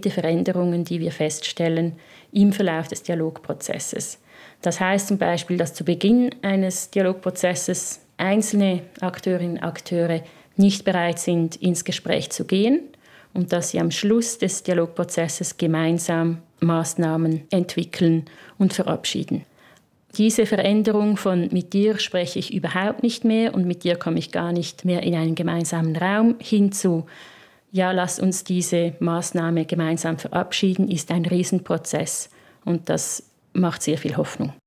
konkrete Veränderungen, die wir feststellen im Verlauf des Dialogprozesses. Das heißt zum Beispiel, dass zu Beginn eines Dialogprozesses einzelne Akteurinnen und Akteure nicht bereit sind, ins Gespräch zu gehen und dass sie am Schluss des Dialogprozesses gemeinsam Maßnahmen entwickeln und verabschieden. Diese Veränderung von mit dir spreche ich überhaupt nicht mehr und mit dir komme ich gar nicht mehr in einen gemeinsamen Raum hinzu, ja, lass uns diese Maßnahme gemeinsam verabschieden, ist ein Riesenprozess und das macht sehr viel Hoffnung.